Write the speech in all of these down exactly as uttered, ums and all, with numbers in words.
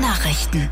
Nachrichten.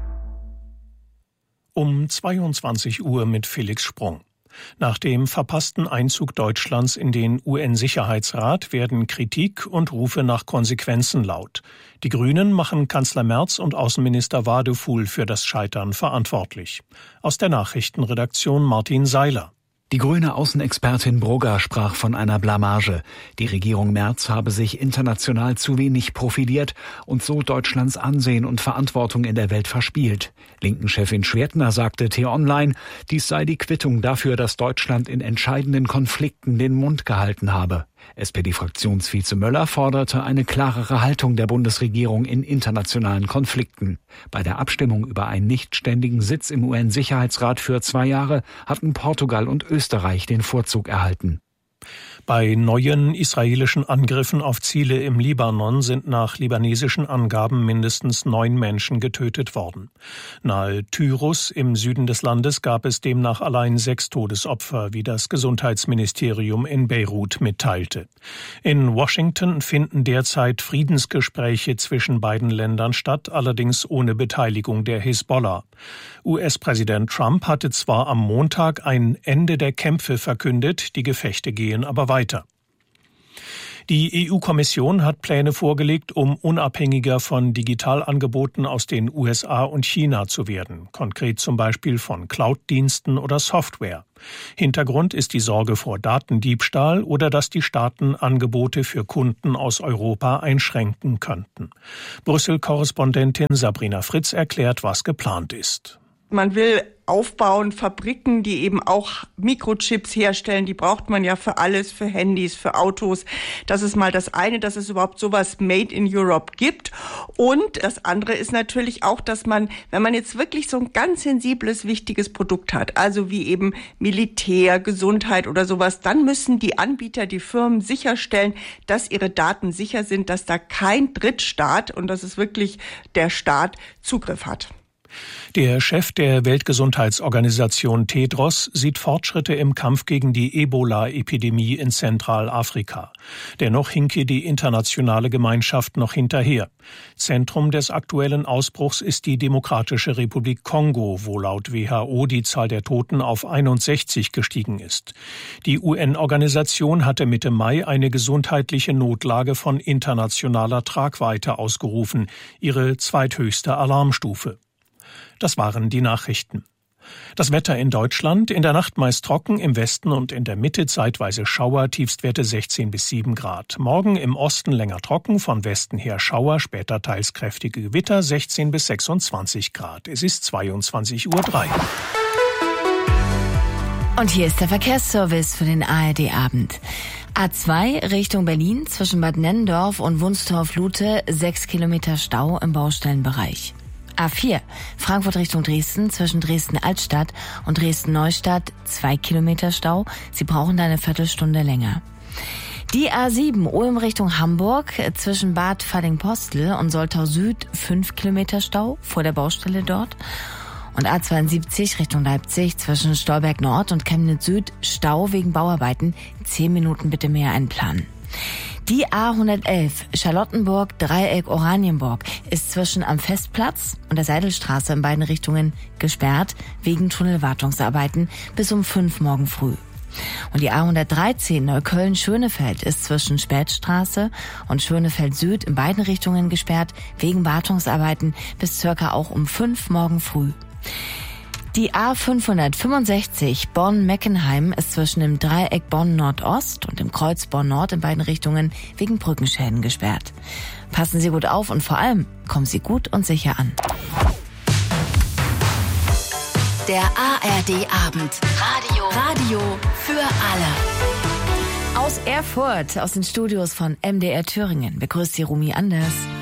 Um zweiundzwanzig Uhr mit Felix Sprung. Nach dem verpassten Einzug Deutschlands in den U N-Sicherheitsrat werden Kritik und Rufe nach Konsequenzen laut. Die Grünen machen Kanzler Merz und Außenminister Wadefuhl für das Scheitern verantwortlich. Aus der Nachrichtenredaktion Martin Seiler. Die grüne Außenexpertin Brugger sprach von einer Blamage. Die Regierung Merz habe sich international zu wenig profiliert und so Deutschlands Ansehen und Verantwortung in der Welt verspielt. Linken-Chefin Schwertner sagte T-Online, dies sei die Quittung dafür, dass Deutschland in entscheidenden Konflikten den Mund gehalten habe. S P D-Fraktionsvize Möller forderte eine klarere Haltung der Bundesregierung in internationalen Konflikten. Bei der Abstimmung über einen nichtständigen Sitz im U N-Sicherheitsrat für zwei Jahre hatten Portugal und Österreich den Vorzug erhalten. Bei neuen israelischen Angriffen auf Ziele im Libanon sind nach libanesischen Angaben mindestens neun Menschen getötet worden. Nahe Tyrus im Süden des Landes gab es demnach allein sechs Todesopfer, wie das Gesundheitsministerium in Beirut mitteilte. In Washington finden derzeit Friedensgespräche zwischen beiden Ländern statt, allerdings ohne Beteiligung der Hisbollah. U S-Präsident Trump hatte zwar am Montag ein Ende der Kämpfe verkündet, die Gefechte gehen aber weiter. Die E U-Kommission hat Pläne vorgelegt, um unabhängiger von Digitalangeboten aus den U S A und China zu werden, konkret zum Beispiel von Cloud-Diensten oder Software. Hintergrund ist die Sorge vor Datendiebstahl oder dass die Staaten Angebote für Kunden aus Europa einschränken könnten. Brüssel-Korrespondentin Sabrina Fritz erklärt, was geplant ist. Man will aufbauen, Fabriken, die eben auch Mikrochips herstellen, die braucht man ja für alles, für Handys, für Autos. Das ist mal das eine, dass es überhaupt sowas Made in Europe gibt. Und das andere ist natürlich auch, dass man, wenn man jetzt wirklich so ein ganz sensibles, wichtiges Produkt hat, also wie eben Militär, Gesundheit oder sowas, dann müssen die Anbieter, die Firmen sicherstellen, dass ihre Daten sicher sind, dass da kein Drittstaat, und das ist wirklich der Staat, Zugriff hat. Der Chef der Weltgesundheitsorganisation Tedros sieht Fortschritte im Kampf gegen die Ebola-Epidemie in Zentralafrika. Dennoch hinke die internationale Gemeinschaft noch hinterher. Zentrum des aktuellen Ausbruchs ist die Demokratische Republik Kongo, wo laut W H O die Zahl der Toten auf einundsechzig gestiegen ist. Die U N-Organisation hatte Mitte Mai eine gesundheitliche Notlage von internationaler Tragweite ausgerufen, ihre zweithöchste Alarmstufe. Das waren die Nachrichten. Das Wetter in Deutschland, in der Nacht meist trocken, im Westen und in der Mitte zeitweise Schauer, Tiefstwerte sechzehn bis sieben Grad. Morgen im Osten länger trocken, von Westen her Schauer, später teils kräftige Gewitter, sechzehn bis sechsundzwanzig Grad. Es ist zweiundzwanzig Uhr drei. Und hier ist der Verkehrsservice für den A R D-Abend. A zwei Richtung Berlin zwischen Bad Nennendorf und Wunstorf-Lute, sechs Kilometer Stau im Baustellenbereich. A vier Frankfurt Richtung Dresden zwischen Dresden-Altstadt und Dresden-Neustadt, zwei Kilometer Stau. Sie brauchen da eine Viertelstunde länger. Die A sieben Ulm Richtung Hamburg zwischen Bad Falling-Postel und Soltau Süd, fünf Kilometer Stau vor der Baustelle dort. Und A zweiundsiebzig Richtung Leipzig zwischen Stolberg Nord und Chemnitz Süd, Stau wegen Bauarbeiten, zehn Minuten bitte mehr einplanen. Die A hundertelf Charlottenburg Dreieck Oranienburg ist zwischen am Festplatz und der Seidelstraße in beiden Richtungen gesperrt wegen Tunnelwartungsarbeiten bis um fünf morgen früh. Und die A hundertdreizehn Neukölln-Schönefeld ist zwischen Spätstraße und Schönefeld Süd in beiden Richtungen gesperrt wegen Wartungsarbeiten bis circa auch um fünf morgen früh. Die A fünfhundertfünfundsechzig Bonn-Meckenheim ist zwischen dem Dreieck Bonn-Nordost und dem Kreuz Bonn-Nord in beiden Richtungen wegen Brückenschäden gesperrt. Passen Sie gut auf und vor allem kommen Sie gut und sicher an. Der A R D-Abend. Radio. Radio für alle. Aus Erfurt, aus den Studios von M D R Thüringen, begrüßt Sie Rumi Anders.